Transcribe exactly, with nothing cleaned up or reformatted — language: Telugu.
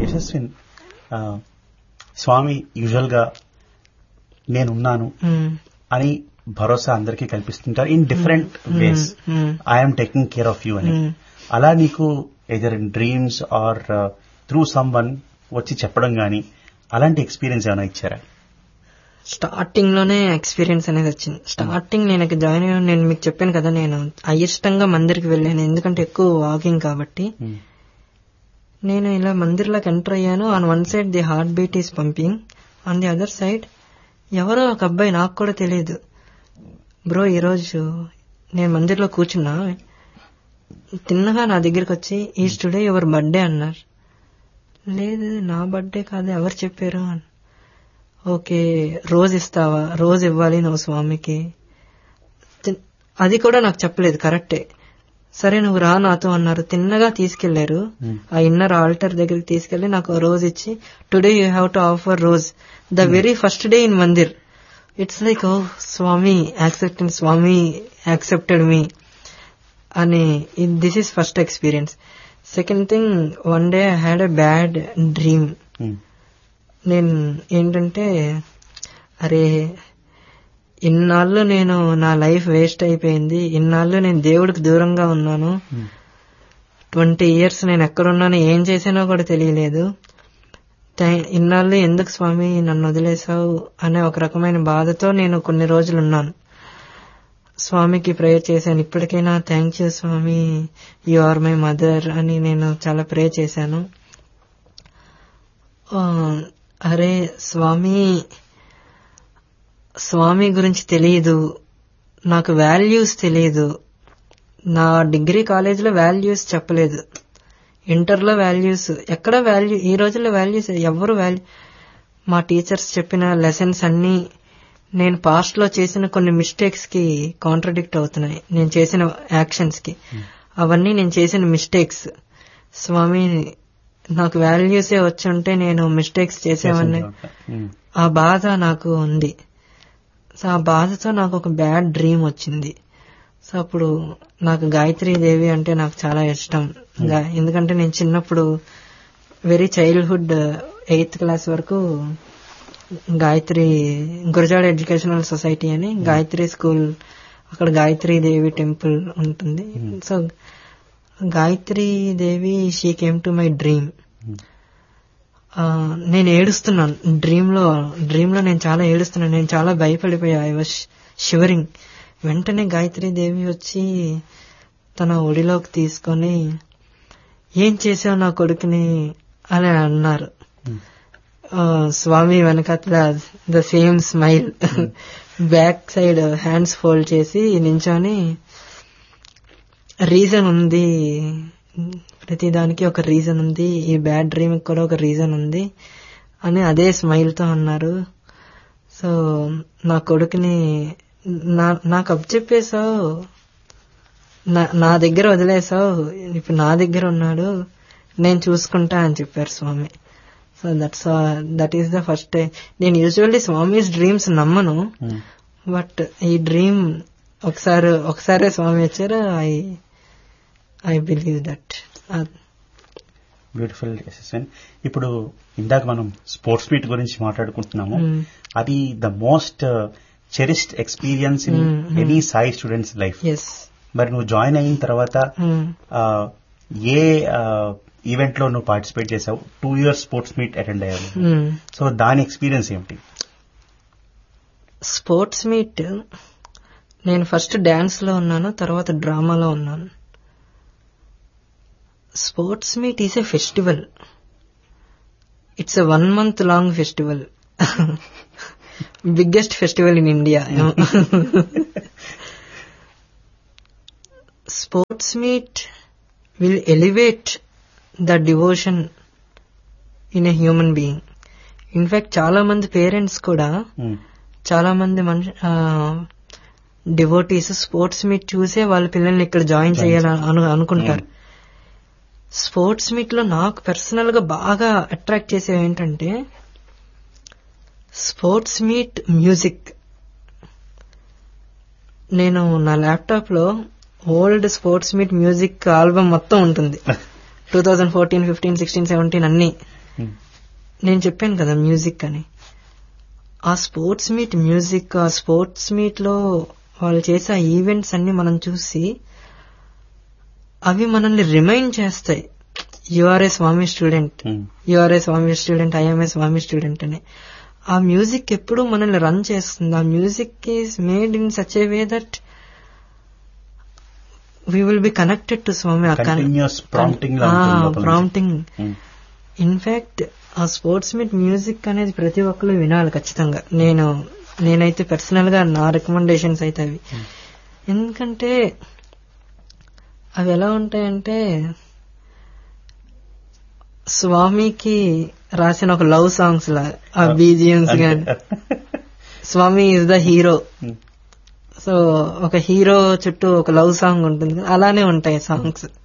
యశస్విన్, స్వామి యూజువల్ గా నేనున్నాను అని భరోసా అందరికీ కల్పిస్తుంటారు in different ways. I'm taking care of you అని. అలా నీకు either in dreams or through some one వచ్చి చెప్పడం గానీ అలాంటి ఎక్స్పీరియన్స్ ఏమైనా ఇచ్చారా? స్టార్టింగ్ లోనే ఎక్స్పీరియన్స్ అనేది వచ్చింది. స్టార్టింగ్ నేను జాయిన్ అయ్యాను, నేను మీకు చెప్పాను కదా, నేను అయిష్టంగా మందిర్కి వెళ్ళాను ఎందుకంటే ఎక్కువ వాకింగ్ కాబట్టి. నేను ఇలా మందిర్లోకి ఎంటర్ అయ్యాను. On one side the heart beat is pumping, on the other side ఎవరో ఒక అబ్బాయి, నాకు కూడా తెలియదు, బ్రో ఈరోజు నేను మందిర్లో కూర్చున్నా, తిన్నగా నా దగ్గరికి వచ్చి ఈజ్ టుడే యువర్ బర్త్డే అన్నారు. లేదు నా బర్త్డే కాదు, ఎవరు చెప్పారు అని. ఓకే రోజు ఇస్తావా, రోజు ఇవ్వాలి నువ్వు స్వామికి, అది కూడా నాకు చెప్పలేదు. కరెక్టే, సరే నువ్వు రా నాతో అన్నారు. తిన్నగా తీసుకెళ్లారు, ఆ ఇన్నర్ ఆల్టర్ దగ్గరికి తీసుకెళ్లి నాకు రోజు ఇచ్చి today you have to offer rose the very first day in Mandir. It's like oh Swamy accepted, Swamy accepted me అని. This is first experience. Second thing, one day I had a bad dream. నేను ఏంటంటే, అరే ఇన్నాళ్ళు నేను నా లైఫ్ వేస్ట్ అయిపోయింది, ఇన్నాళ్ళు నేను దేవుడికి దూరంగా ఉన్నాను, ట్వంటీ ఇయర్స్ నేను ఎక్కడున్నానో ఏం చేశానో కూడా తెలియలేదు, ఇన్నాళ్ళు ఎందుకు స్వామి నన్ను వదిలేసావు అనే ఒక రకమైన బాధతో నేను కొన్ని రోజులు ఉన్నాను. స్వామికి ప్రేయర్ చేశాను, ఇప్పటికైనా thank you Swamy, you are my mother అని నేను చాలా ప్రే చేశాను. అరే స్వామి, స్వామి గురించి తెలియదు, నాకు వాల్యూస్ తెలియదు, నా డిగ్రీ కాలేజీలో వాల్యూస్ చెప్పలేదు, ఇంటర్లో వాల్యూస్ ఎక్కడ వాల్యూ, ఈ రోజుల్లో వాల్యూస్ ఎవరు వాల్యూ, మా టీచర్స్ చెప్పిన లెసన్స్ అన్నీ నేను పాస్ట్ లో చేసిన కొన్ని మిస్టేక్స్ కి కాంట్రడిక్ట్ అవుతున్నాయి, నేను చేసిన యాక్షన్స్ కి. అవన్నీ నేను చేసిన మిస్టేక్స్. స్వామి నాకు వాల్యూసే వచ్చి ఉంటే నేను మిస్టేక్స్ చేసేవాడిని, ఆ బాధ నాకు ఉంది. సో ఆ బాధతో నాకు ఒక బ్యాడ్ డ్రీమ్ వచ్చింది. సో అప్పుడు నాకు గాయత్రీ దేవి అంటే నాకు చాలా ఇష్టం. ఎందుకంటే నేను చిన్నప్పుడు వెరీ చైల్డ్హుడ్ ఎయిత్ క్లాస్ వరకు గాయత్రి గురజాడ ఎడ్యుకేషనల్ సొసైటీ అని గాయత్రి స్కూల్, అక్కడ గాయత్రీ దేవి టెంపుల్ ఉంటుంది. So Gayatri Devi she came to my dream. నేను ఏడుస్తున్నాను డ్రీమ్ లో డ్రీమ్ లో నేను చాలా ఏడుస్తున్నాను, నేను చాలా భయపడిపోయా, ఐ వాజ్ షివరింగ్. వెంటనే గాయత్రీ దేవి వచ్చి తన ఒడిలోకి తీసుకొని ఏం చేసావు నా కొడుకుని అని అన్నారు. స్వామి వెనకాతల the same smile, back side hands fold చేసి నించొని, రీజన్ ఉంది, ప్రతిదానికి ఒక రీజన్ ఉంది, ఈ బ్యాడ్ డ్రీమ్ కూడా ఒక రీజన్ ఉంది అని అదే స్మైల్ తో అన్నారు. సో నా కొడుకుని నాకు అప్పచెప్పేశావు, నా దగ్గర వదిలేసావు, ఇప్పుడు నా దగ్గర ఉన్నాడు, నేను చూసుకుంటా అని చెప్పారు స్వామి. So that's that is the first time. నేను యూజువల్లీ స్వామిస్ డ్రీమ్స్ నమ్మను, బట్ ఈ డ్రీమ్ ఒకసారి ఒకసారి స్వామి వచ్చారు, I I believe that. Beautiful Yashaswin. ఇప్పుడు ఇందాక మనం స్పోర్ట్స్ మీట్ గురించి మాట్లాడుకుంటున్నాము. అది the most cherished experience in any Sai students life. మరి నువ్వు జాయిన్ అయిన తర్వాత ఏ ఈవెంట్ లో నువ్వు పార్టిసిపేట్ చేసావు? Two years sports meet attend అయ్యావు. సో దాని ఎక్స్పీరియన్స్ ఏమిటి? స్పోర్ట్స్ మీట్ నేను ఫస్ట్ డాన్స్ లో ఉన్నాను, తర్వాత డ్రామాలో ఉన్నాను. Sports meet is a festival, it's a one month long festival, biggest festival in India. Sports meet will elevate the devotion in a human being. In fact చాలా మంది పేరెంట్స్ కూడా, చాలా మంది మనిషి డివోటీస్ స్పోర్ట్స్ మీట్ చూసే వాళ్ళ పిల్లల్ని ఇక్కడ జాయిన్ చేయాలని అనుకుంటారు. స్పోర్ట్స్ మీట్ లో నాకు పర్సనల్ గా బాగా అట్రాక్ట్ చేసేవి ఏంటంటే, స్పోర్ట్స్ మీట్ మ్యూజిక్. నేను నా ల్యాప్టాప్ లో old sports meet music album మొత్తం ఉంటుంది, two thousand fourteen fifteen sixteen seventeen అన్ని. నేను చెప్పాను కదా మ్యూజిక్ అని, ఆ స్పోర్ట్స్ మీట్ మ్యూజిక్, ఆ స్పోర్ట్స్ మీట్ లో వాళ్ళు చేసే ఆ ఈవెంట్స్ అన్ని మనం చూసి అవి మనల్ని రిమైండ్ చేస్తాయి, you are A Swamy student, you are A Swamy student, I'm a Swamy student అని. ఆ మ్యూజిక్ ఎప్పుడు మనల్ని రన్ చేస్తుంది. ఆ music is made in such a way that we will be connected to Swamy. Prompting. In fact ఆ స్పోర్ట్స్ మీట్ మ్యూజిక్ అనేది ప్రతి ఒక్కరు వినాలి ఖచ్చితంగా. నేను నేనైతే పర్సనల్ గా నా రికమెండేషన్స్ అయితే అవి. ఎందుకంటే అవి ఎలా ఉంటాయంటే స్వామికి రాసిన ఒక లవ్ సాంగ్స్ లా ఆ బీజిఎంస్ గాని. స్వామి ఇస్ ద హీరో, సో ఒక హీరో చుట్టూ ఒక లవ్ సాంగ్ ఉంటుంది, అలానే ఉంటాయి సాంగ్స్.